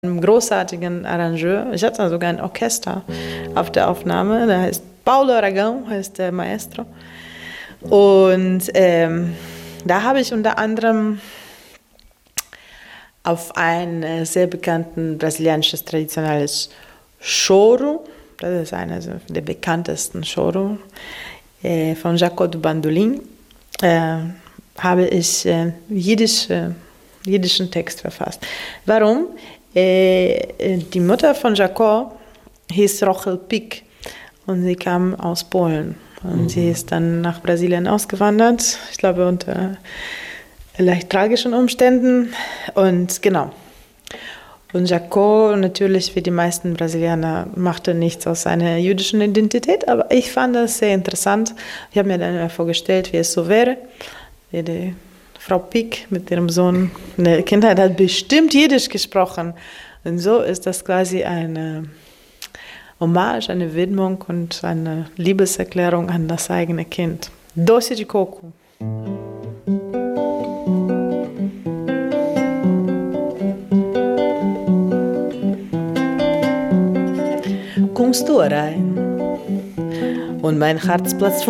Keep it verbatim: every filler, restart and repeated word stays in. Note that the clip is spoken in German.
Einem großartigen Arrangeur. Ich hatte sogar ein Orchester auf der Aufnahme. Der heißt Paulo Aragão, heißt der Maestro. Und ähm, da habe ich unter anderem auf ein sehr bekannten brasilianisches traditionelles Choro, das ist einer der bekanntesten Choro, äh, von Jacó do Bandolim, äh, habe ich äh, jiddische, jiddischen Text verfasst. Warum? Äh, die Mutter von Jacó hieß Rochel Pik und sie kam aus Polen. Und mhm. sie ist dann nach Brasilien ausgewandert, ich glaube unter leicht tragischen Umständen. Und genau. Und Jacó, natürlich wie die meisten Brasilianer, machte nichts aus seiner jüdischen Identität, aber ich fand das sehr interessant. Ich habe mir dann vorgestellt, wie es so wäre, wie die Frau Pik mit ihrem Sohn in der Kindheit hat bestimmt Jiddisch gesprochen. Und so ist das quasi eine Hommage, eine Widmung und eine Liebeserklärung an das eigene Kind. Doce de coco. Kommst du rein und mein Herz platzt